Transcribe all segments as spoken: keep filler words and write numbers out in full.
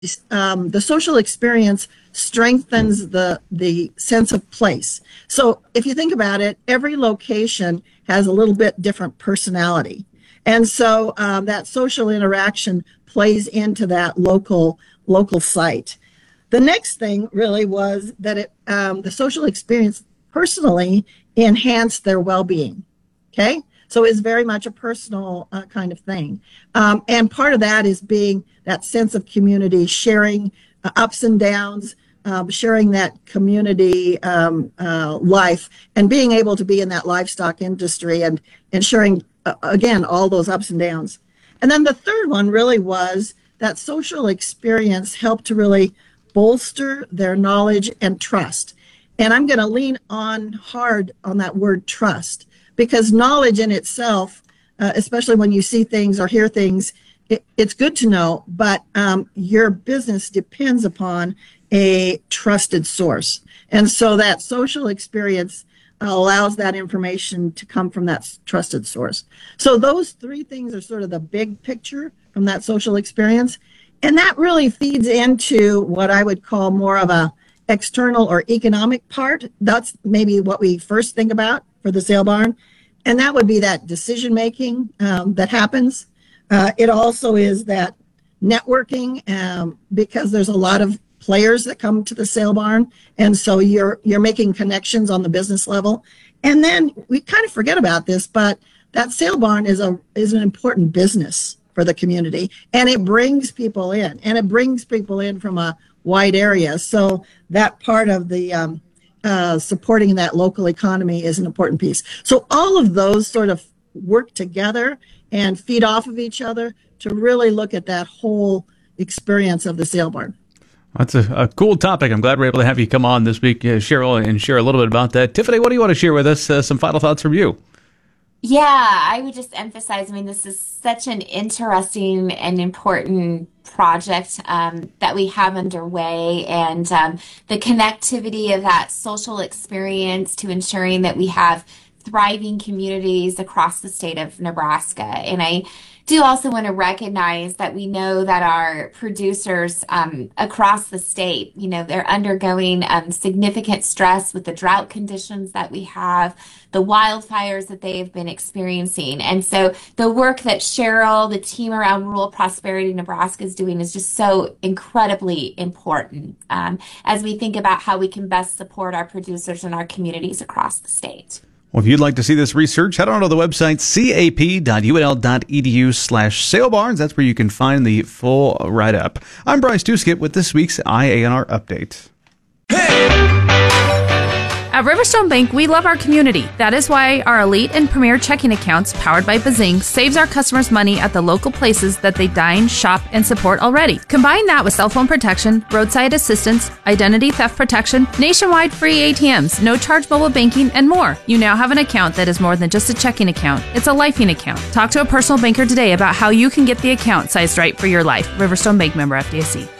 um, the social experience strengthens the the sense of place. So if you think about it, every location has a little bit different personality. And so um, that social interaction plays into that local local site. The next thing really was that it um, the social experience personally enhanced their well-being. Okay, so it's very much a personal uh, kind of thing, um, and part of that is being that sense of community, sharing uh, ups and downs, um, sharing that community um, uh, life, and being able to be in that livestock industry and and sharing uh, again all those ups and downs. And then the third one really was that social experience helped to really bolster their knowledge and trust. And I'm going to lean on hard on that word trust, because knowledge in itself, uh, especially when you see things or hear things, it, it's good to know, but um, your business depends upon a trusted source. And so that social experience allows that information to come from that trusted source. So those three things are sort of the big picture from that social experience. And that really feeds into what I would call more of a external or economic part. That's maybe what we first think about for the sale barn. And that would be that decision making um, that happens. Uh, it also is that networking um, because there's a lot of players that come to the sale barn. And so you're you're making connections on the business level. And then we kind of forget about this, but that sale barn is a is an important business for the community, and it brings people in, and it brings people in from a wide area. So that part of the um, uh, supporting that local economy is an important piece. So all of those sort of work together and feed off of each other to really look at that whole experience of the sale barn. That's a, a cool topic. I'm glad we're able to have you come on this week, uh, Cheryl, and share a little bit about that. Tiffany, what do you want to share with us? Uh, some final thoughts from you. Yeah, I would just emphasize, I mean, this is such an interesting and important project um, that we have underway, and um, the connectivity of that social experience to ensuring that we have thriving communities across the state of Nebraska. And I do also want to recognize that we know that our producers um, across the state, you know, they're undergoing um, significant stress with the drought conditions that we have, the wildfires that they have been experiencing. And so the work that Cheryl, the team around Rural Prosperity Nebraska is doing is just so incredibly important um, as we think about how we can best support our producers and our communities across the state. Well, if you'd like to see this research, head on to the website cap.unl.edu slash salebarns. That's where you can find the full write-up. I'm Bryce Duskett with this week's I A N R Update. Hey! At Riverstone Bank, we love our community. That is why our elite and premier checking accounts, powered by Bazing, saves our customers money at the local places that they dine, shop, and support already. Combine that with cell phone protection, roadside assistance, identity theft protection, nationwide free A T Ms, no-charge mobile banking, and more. You now have an account that is more than just a checking account. It's a lifing account. Talk to a personal banker today about how you can get the account sized right for your life. Riverstone Bank, member F D I C.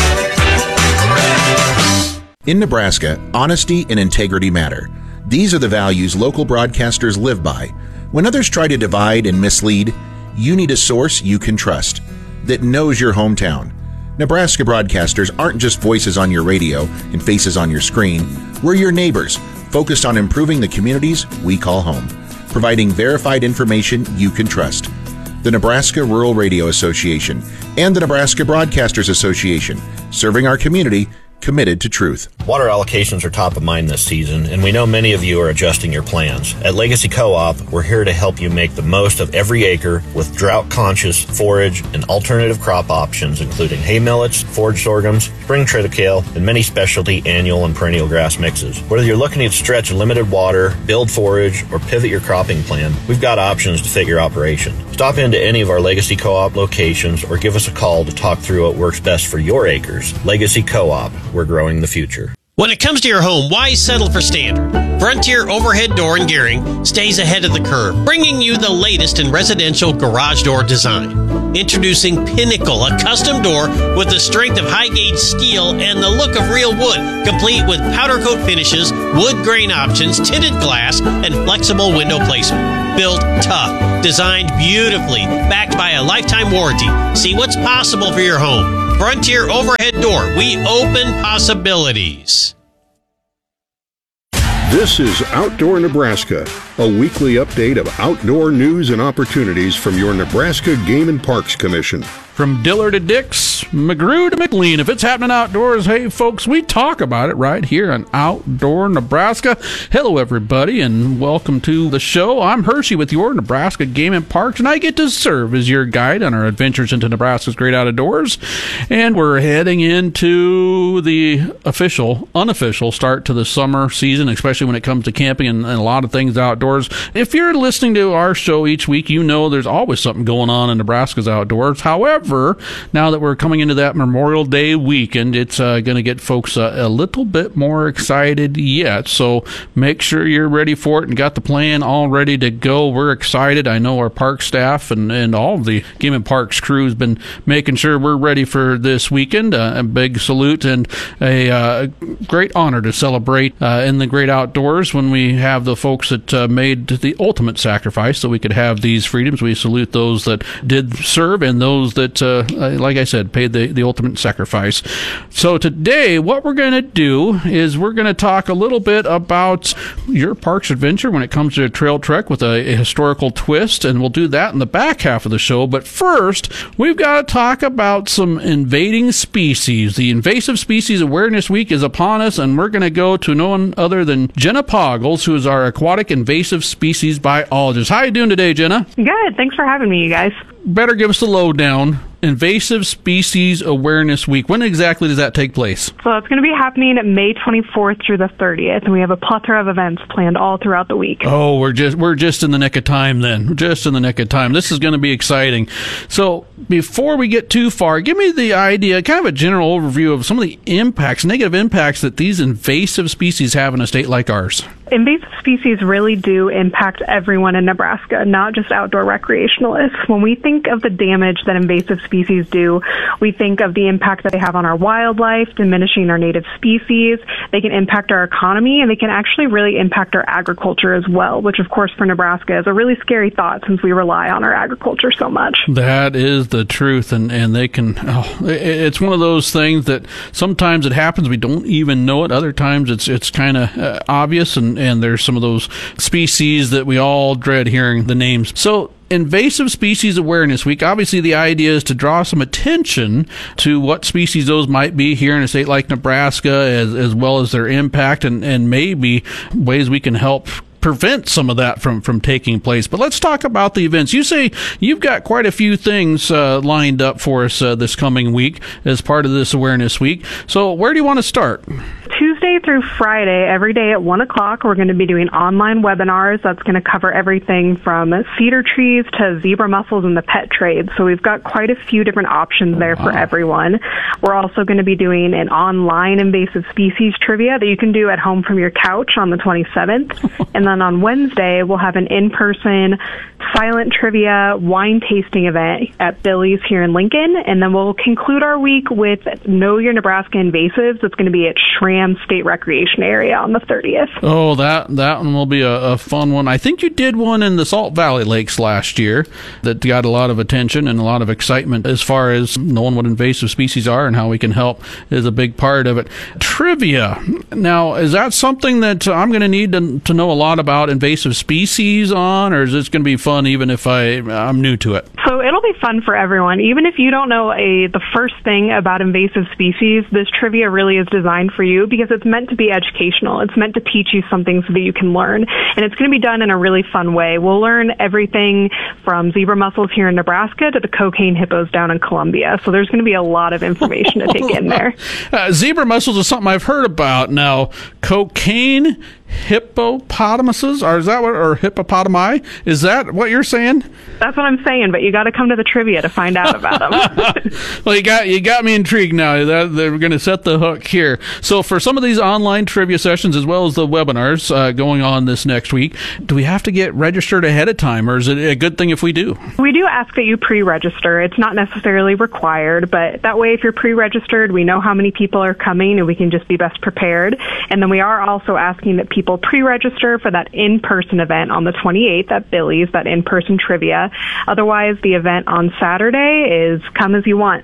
In Nebraska, honesty and integrity matter. These are the values local broadcasters live by. When others try to divide and mislead, you need a source you can trust that knows your hometown. Nebraska broadcasters aren't just voices on your radio and faces on your screen. We're your neighbors, focused on improving the communities we call home, providing verified information you can trust. The Nebraska Rural Radio Association and the Nebraska Broadcasters Association, serving our community, committed to truth. Water allocations are top of mind this season, and we know many of you are adjusting your plans. At Legacy Co-op, we're here to help you make the most of every acre with drought-conscious forage and alternative crop options, including hay millets, forage sorghums, spring triticale, and many specialty annual and perennial grass mixes. Whether you're looking to stretch limited water, build forage, or pivot your cropping plan, we've got options to fit your operation. Stop into any of our Legacy Co-op locations or give us a call to talk through what works best for your acres. Legacy Co-op. We're growing the future. When it comes to your home, why settle for standard? Frontier Overhead Door and Gearing stays ahead of the curve, bringing you the latest in residential garage door design. Introducing Pinnacle, a custom door with the strength of high-gauge steel and the look of real wood, complete with powder coat finishes, wood grain options, tinted glass, and flexible window placement. Built tough, designed beautifully, backed by a lifetime warranty. See what's possible for your home. Frontier Overhead Door. We open possibilities. This is Outdoor Nebraska, a weekly update of outdoor news and opportunities from your Nebraska Game and Parks Commission. From Diller to Dix, McGrew to McLean, if it's happening outdoors, hey folks, we talk about it right here on Outdoor Nebraska. Hello everybody and welcome to the show. I'm Hershey with your Nebraska Game and Parks, and I get to serve as your guide on our adventures into Nebraska's great outdoors. And we're heading into the official, unofficial start to the summer season, especially when it comes to camping and, and a lot of things outdoors. If you're listening to our show each week, you know there's always something going on in Nebraska's outdoors. However, now that we're coming into that Memorial Day weekend, it's uh, going to get folks uh, a little bit more excited yet. So make sure you're ready for it and got the plan all ready to go. We're excited. I know our park staff and, and all of the Game and Parks crew has been making sure we're ready for this weekend. Uh, a big salute and a uh, great honor to celebrate uh, in the great outdoors when we have the folks that uh, made the ultimate sacrifice so we could have these freedoms. We salute those that did serve and those that Uh, like I said, paid the, the ultimate sacrifice. So today, what we're going to do is we're going to talk a little bit about your park's adventure when it comes to a trail trek with a, a historical twist, and we'll do that in the back half of the show. But first, we've got to talk about some invading species. The Invasive Species Awareness Week is upon us, and we're going to go to no one other than Jenna Poggles, who is our aquatic invasive species biologist. How are you doing today, Jenna? Good. Thanks for having me, you guys. Better give us the lowdown. Invasive Species Awareness Week. When exactly does that take place? So it's going to be happening May twenty-fourth through the thirtieth, and we have a plethora of events planned all throughout the week. Oh, we're just we're just in the nick of time then. We're just in the nick of time. This is going to be exciting. So before we get too far, give me the idea, kind of a general overview of some of the impacts, negative impacts that these invasive species have in a state like ours. Invasive species really do impact everyone in Nebraska, not just outdoor recreationalists. When we think of the damage that invasive species do, we think of the impact that they have on our wildlife, diminishing our native species. They can impact our economy, and they can actually really impact our agriculture as well, which, of course, for Nebraska is a really scary thought since we rely on our agriculture so much. That is the truth, and, and they can, oh, it's one of those things that sometimes it happens, we don't even know it. Other times it's it's kind of uh, obvious, and and there's some of those species that we all dread hearing the names. So Invasive Species Awareness Week, obviously the idea is to draw some attention to what species those might be here in a state like Nebraska, as, as well as their impact, and, and maybe ways we can help prevent some of that from, from taking place. But let's talk about the events. You say you've got quite a few things uh, lined up for us uh, this coming week as part of this Awareness Week. So where do you want to start? Tuesday through Friday, every day at one o'clock, we're going to be doing online webinars. That's going to cover everything from cedar trees to zebra mussels and the pet trade. So we've got quite a few different options there for everyone. We're also going to be doing an online invasive species trivia that you can do at home from your couch on the twenty-seventh. And then on Wednesday, we'll have an in-person silent trivia wine tasting event at Billy's here in Lincoln. And then we'll conclude our week with Know Your Nebraska Invasives. It's going to be at Schramm State Recreation Area on the thirtieth. Oh, that that one will be a, a fun one. I think you did one in the Salt Valley Lakes last year that got a lot of attention and a lot of excitement as far as knowing what invasive species are and how we can help is a big part of it. Trivia. Now, is that something that I'm going to need to, to know a lot about invasive species on, or is this going to be fun even if I, I'm new to it? So it'll be fun for everyone. Even if you don't know a the first thing about invasive species, this trivia really is designed for you because it's meant to be educational. It's meant to teach you something so that you can learn. And it's going to be done in a really fun way. We'll learn everything from zebra mussels here in Nebraska to the cocaine hippos down in Colombia. So there's going to be a lot of information to take in there. Uh, zebra mussels is something I've heard about. Now, cocaine hippopotamuses, or is that what, or hippopotami? Is that what you're saying? That's what I'm saying, but you got to come to the trivia to find out about them. Well, you got you got me intrigued now. That, they're going to set the hook here. So for some of these online trivia sessions, as well as the webinars uh, going on this next week, do we have to get registered ahead of time, or is it a good thing if we do? We do ask that you pre-register. It's not necessarily required, but that way if you're pre-registered, we know how many people are coming and we can just be best prepared. And then we are also asking that people pre-register for that in-person event on the twenty-eighth at Billy's, that in-person trivia. Otherwise, the event on Saturday is come as you want.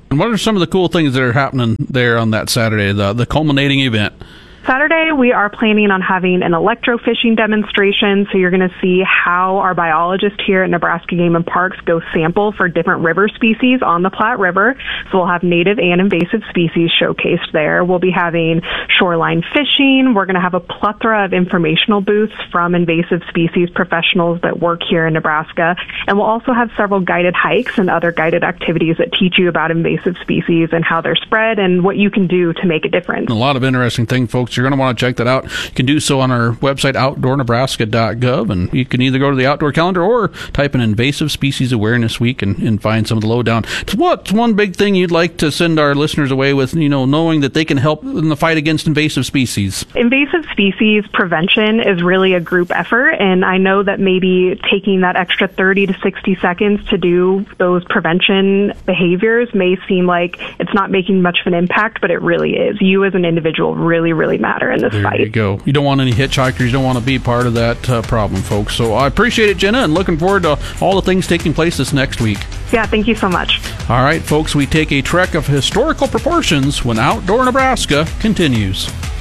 And what are some of the cool things that are happening there on that Saturday, the, the culminating event? Saturday, we are planning on having an electrofishing demonstration. So you're going to see how our biologists here at Nebraska Game and Parks go sample for different river species on the Platte River. So we'll have native and invasive species showcased there. We'll be having shoreline fishing. We're going to have a plethora of informational booths from invasive species professionals that work here in Nebraska. And we'll also have several guided hikes and other guided activities that teach you about invasive species and how they're spread and what you can do to make a difference. A lot of interesting things, folks. You're going to want to check that out. You can do so on our website, outdoor nebraska dot gov, and you can either go to the outdoor calendar or type in Invasive Species Awareness Week and, and find some of the lowdown. What's one big thing you'd like to send our listeners away with, you know, knowing that they can help in the fight against invasive species? Invasive species prevention is really a group effort, and I know that maybe taking that extra thirty to sixty seconds to do those prevention behaviors may seem like it's not making much of an impact, but it really is. You as an individual really, really matter in this there fight. You go. You don't want any hitchhikers. You don't want to be part of that uh, problem, folks. So I appreciate it, Jenna, and looking forward to all the things taking place this next week. Yeah, thank you so much. All right, folks, we take a trek of historical proportions when Outdoor Nebraska continues.